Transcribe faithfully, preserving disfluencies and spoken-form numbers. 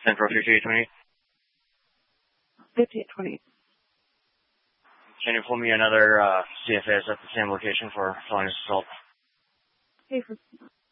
Central fifty-eight twenty-eight. fifty-eight twenty-eight. Can you pull me another uh, C F A S at the same location for felonious assault? Hey, for